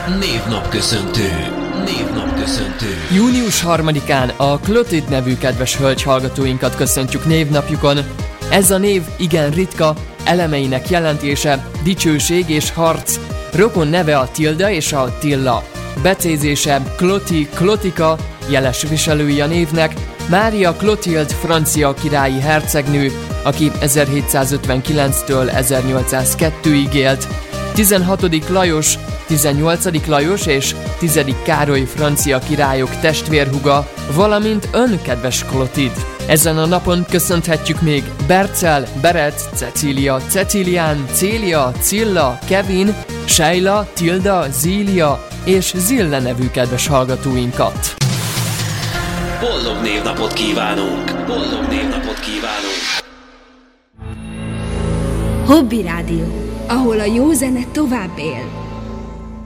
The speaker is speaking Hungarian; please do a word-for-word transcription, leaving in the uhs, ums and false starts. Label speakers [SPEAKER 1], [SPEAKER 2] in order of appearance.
[SPEAKER 1] Névnapköszöntő. Névnapköszöntő.
[SPEAKER 2] június harmadikán a Clotilde nevű kedves hölgy hallgatóinkat köszöntjük névnapjukon. Ez a név igen ritka, elemeinek jelentése dicsőség és harc. Rokon neve a Tilda és a Tilla. Becézése Cloti, Clotika, jeles viselői a névnek. Mária Clotilde francia királyi hercegnő, aki ezerhétszázötvenkilenctől ezernyolcszázkettőig élt. tizenhatodik Lajos, tizennyolcadik Lajos és tizedik Károly francia királyok testvérhúga, valamint ön, kedves Clotilde. Ezen a napon köszönhetjük még Bercel, Beret, Cecília, Cecilián, Célia, Cilla, Kevin, Sheila, Tilda, Zília és Zille nevű kedves hallgatóinkat.
[SPEAKER 1] Boldog névnapot kívánunk! Boldog névnapot kívánunk!
[SPEAKER 3] Hobby Rádió, ahol a jó zene tovább él.